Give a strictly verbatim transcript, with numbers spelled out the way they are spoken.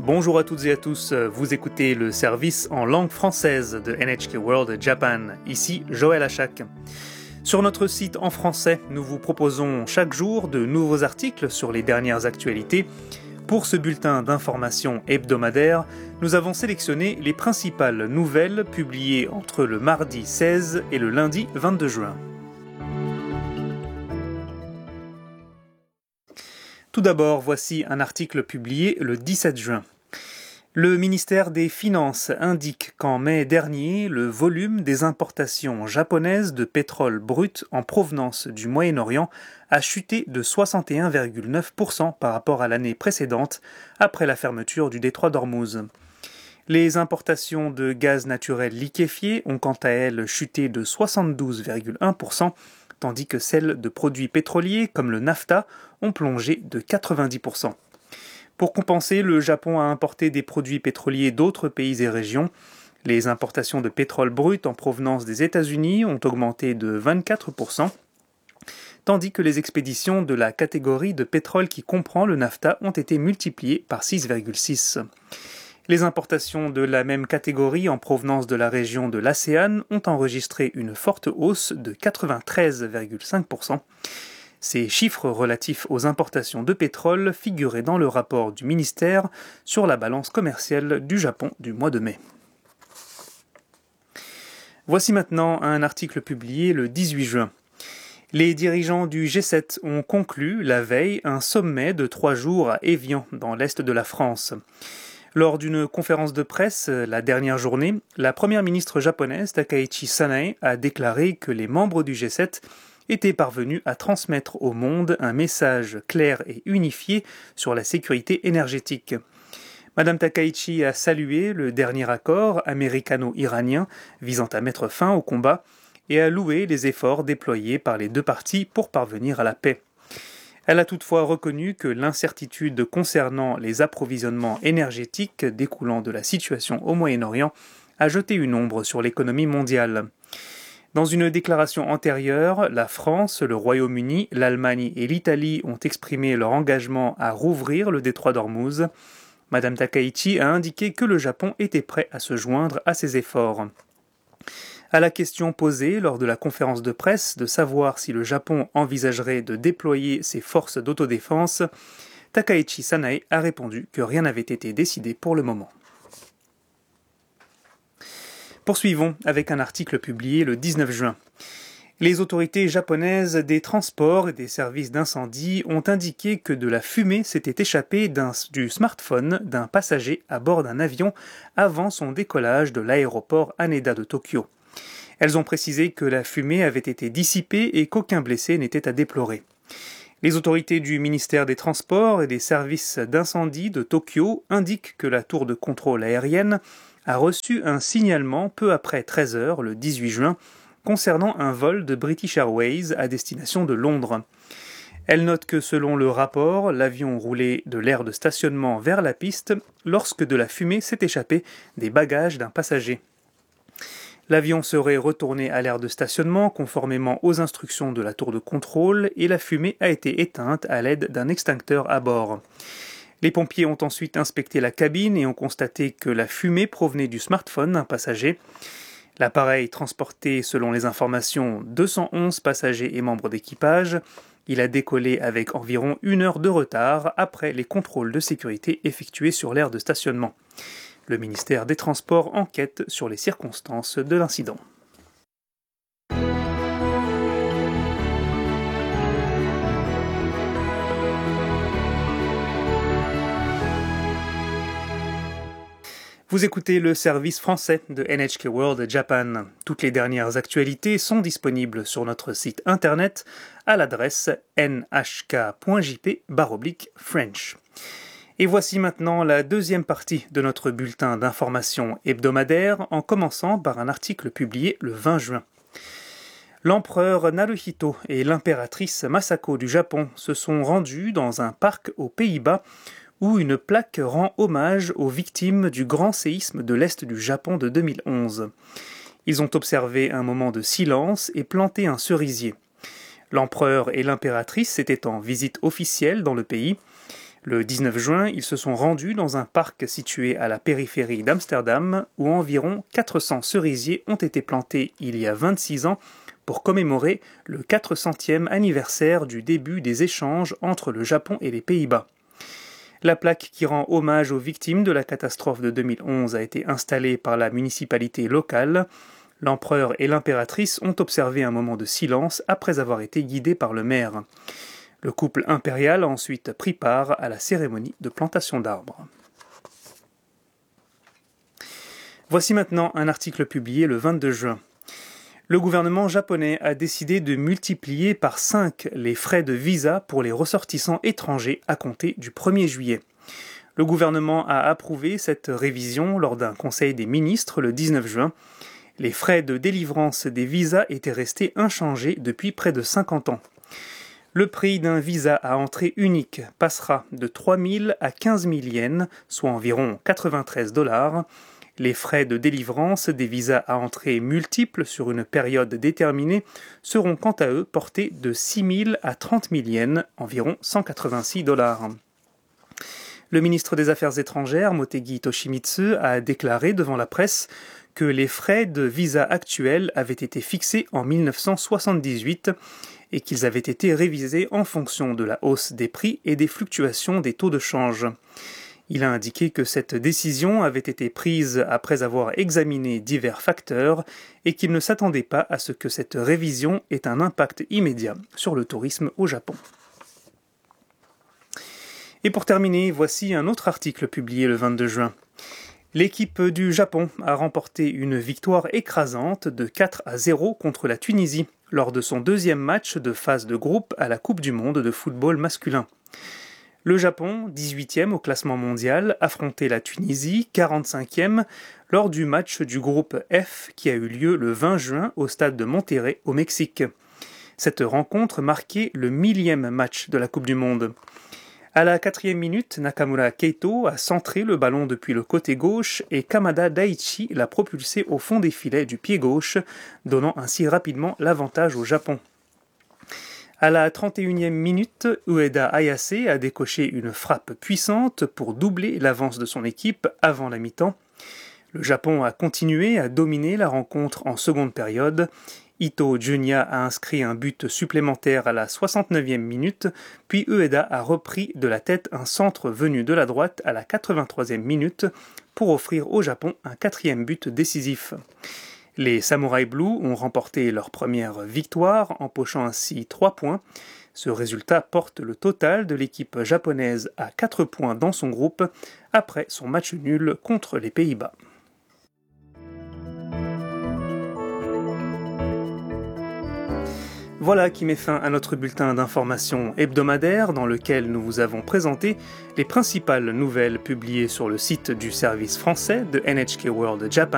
Bonjour à toutes et à tous, vous écoutez le service en langue française de N H K World Japan, ici Joël Achak. Sur notre site en français, nous vous proposons chaque jour de nouveaux articles sur les dernières actualités. Pour ce bulletin d'information hebdomadaire, nous avons sélectionné les principales nouvelles publiées entre le mardi seize et le lundi vingt-deux juin. Tout d'abord, voici un article publié le dix-sept juin. Le ministère des Finances indique qu'en mai dernier, le volume des importations japonaises de pétrole brut en provenance du Moyen-Orient a chuté de soixante et un virgule neuf pour cent par rapport à l'année précédente, après la fermeture du détroit d'Ormuz. Les importations de gaz naturel liquéfié ont quant à elles chuté de soixante-douze virgule un pour cent, tandis que celles de produits pétroliers comme le nafta ont plongé de quatre-vingt-dix pour cent. Pour compenser, le Japon a importé des produits pétroliers d'autres pays et régions. Les importations de pétrole brut en provenance des États-Unis ont augmenté de vingt-quatre pour cent, tandis que les expéditions de la catégorie de pétrole qui comprend le nafta ont été multipliées par six virgule six. Les importations de la même catégorie en provenance de la région de l'ASEAN ont enregistré une forte hausse de quatre-vingt-treize virgule cinq pour cent. Ces chiffres relatifs aux importations de pétrole figuraient dans le rapport du ministère sur la balance commerciale du Japon du mois de mai. Voici maintenant un article publié le dix-huit juin. Les dirigeants du G sept ont conclu la veille un sommet de trois jours à Évian, dans l'est de la France. Lors d'une conférence de presse, la dernière journée, la première ministre japonaise Takaichi Sanae a déclaré que les membres du G sept étaient parvenus à transmettre au monde un message clair et unifié sur la sécurité énergétique. Madame Takaichi a salué le dernier accord américano-iranien visant à mettre fin au combat et a loué les efforts déployés par les deux parties pour parvenir à la paix. Elle a toutefois reconnu que l'incertitude concernant les approvisionnements énergétiques découlant de la situation au Moyen-Orient a jeté une ombre sur l'économie mondiale. Dans une déclaration antérieure, la France, le Royaume-Uni, l'Allemagne et l'Italie ont exprimé leur engagement à rouvrir le détroit d'Ormuz. Madame Takaichi a indiqué que le Japon était prêt à se joindre à ces efforts. À la question posée lors de la conférence de presse de savoir si le Japon envisagerait de déployer ses forces d'autodéfense, Takaichi Sanae a répondu que rien n'avait été décidé pour le moment. Poursuivons avec un article publié le dix-neuf juin. Les autorités japonaises des transports et des services d'incendie ont indiqué que de la fumée s'était échappée d'un, du smartphone d'un passager à bord d'un avion avant son décollage de l'aéroport Haneda de Tokyo. Elles ont précisé que la fumée avait été dissipée et qu'aucun blessé n'était à déplorer. Les autorités du ministère des Transports et des services d'incendie de Tokyo indiquent que la tour de contrôle aérienne a reçu un signalement peu après treize heures le dix-huit juin concernant un vol de British Airways à destination de Londres. Elle note que selon le rapport, l'avion roulait de l'aire de stationnement vers la piste lorsque de la fumée s'est échappée des bagages d'un passager. L'avion serait retourné à l'aire de stationnement conformément aux instructions de la tour de contrôle et la fumée a été éteinte à l'aide d'un extincteur à bord. Les pompiers ont ensuite inspecté la cabine et ont constaté que la fumée provenait du smartphone d'un passager. L'appareil transportait, selon les informations, deux cent onze passagers et membres d'équipage. Il a décollé avec environ une heure de retard après les contrôles de sécurité effectués sur l'aire de stationnement. Le ministère des Transports enquête sur les circonstances de l'incident. Vous écoutez le service français de N H K World Japan. Toutes les dernières actualités sont disponibles sur notre site internet à l'adresse n h k point j p barre oblique French. Et voici maintenant la deuxième partie de notre bulletin d'information hebdomadaire en commençant par un article publié le vingt juin. L'empereur Naruhito et l'impératrice Masako du Japon se sont rendus dans un parc aux Pays-Bas où une plaque rend hommage aux victimes du grand séisme de l'Est du Japon de deux mille onze. Ils ont observé un moment de silence et planté un cerisier. L'empereur et l'impératrice étaient en visite officielle dans le pays. Le dix-neuf juin, ils se sont rendus dans un parc situé à la périphérie d'Amsterdam où environ quatre cents cerisiers ont été plantés il y a vingt-six ans pour commémorer le quatre centième anniversaire du début des échanges entre le Japon et les Pays-Bas. La plaque qui rend hommage aux victimes de la catastrophe de deux mille onze a été installée par la municipalité locale. L'empereur et l'impératrice ont observé un moment de silence après avoir été guidés par le maire. Le couple impérial a ensuite pris part à la cérémonie de plantation d'arbres. Voici maintenant un article publié le vingt-deux juin. Le gouvernement japonais a décidé de multiplier par cinq les frais de visa pour les ressortissants étrangers à compter du premier juillet. Le gouvernement a approuvé cette révision lors d'un conseil des ministres le dix-neuf juin. Les frais de délivrance des visas étaient restés inchangés depuis près de cinquante ans. Le prix d'un visa à entrée unique passera de trois mille à quinze mille yens, soit environ quatre-vingt-treize dollars. Les frais de délivrance des visas à entrée multiples sur une période déterminée seront quant à eux portés de six mille à trente mille yens, environ cent quatre-vingt-six dollars. Le ministre des Affaires étrangères, Motegi Toshimitsu, a déclaré devant la presse que les frais de visa actuels avaient été fixés en mille neuf cent soixante-dix-huit et qu'ils avaient été révisés en fonction de la hausse des prix et des fluctuations des taux de change. Il a indiqué que cette décision avait été prise après avoir examiné divers facteurs et qu'il ne s'attendait pas à ce que cette révision ait un impact immédiat sur le tourisme au Japon. Et pour terminer, voici un autre article publié le vingt-deux juin. L'équipe du Japon a remporté une victoire écrasante de quatre à zéro contre la Tunisie lors de son deuxième match de phase de groupe à la Coupe du monde de football masculin. Le Japon, dix-huitième au classement mondial, affrontait la Tunisie, quarante-cinquième, lors du match du groupe F qui a eu lieu le vingt juin au stade de Monterrey au Mexique. Cette rencontre marquait le millième match de la Coupe du monde. À la quatrième minute, Nakamura Keito a centré le ballon depuis le côté gauche et Kamada Daichi l'a propulsé au fond des filets du pied gauche, donnant ainsi rapidement l'avantage au Japon. À la trente et unième minute, Ueda Ayase a décoché une frappe puissante pour doubler l'avance de son équipe avant la mi-temps. Le Japon a continué à dominer la rencontre en seconde période. Ito Junya a inscrit un but supplémentaire à la soixante-neuvième minute, puis Ueda a repris de la tête un centre venu de la droite à la quatre-vingt-troisième minute pour offrir au Japon un quatrième but décisif. Les Samurai Blue ont remporté leur première victoire, empochant ainsi trois points. Ce résultat porte le total de l'équipe japonaise à quatre points dans son groupe, après son match nul contre les Pays-Bas. Voilà qui met fin à notre bulletin d'information hebdomadaire dans lequel nous vous avons présenté les principales nouvelles publiées sur le site du service français de N H K World Japan